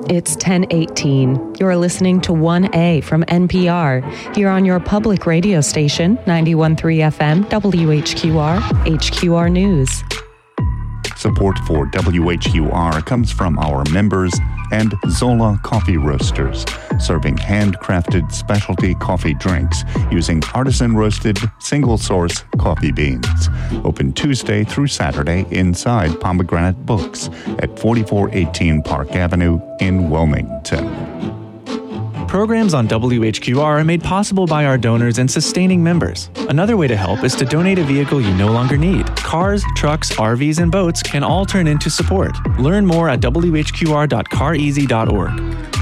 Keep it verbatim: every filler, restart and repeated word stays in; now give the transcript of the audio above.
It's ten eighteen. You're listening to one A from N P R. Here on your public radio station, ninety-one point three F M, W H Q R, H Q R News. Support for W H Q R comes from our members and Zola Coffee Roasters, serving handcrafted specialty coffee drinks using artisan-roasted, single-source coffee beans. Open Tuesday through Saturday inside Pomegranate Books at forty-four eighteen Park Avenue in Wilmington. Programs on W H Q R are made possible by our donors and sustaining members. Another way to help is to donate a vehicle you no longer need. Cars, trucks, R Vs, and boats can all turn into support. Learn more at W H Q R dot car easy dot org.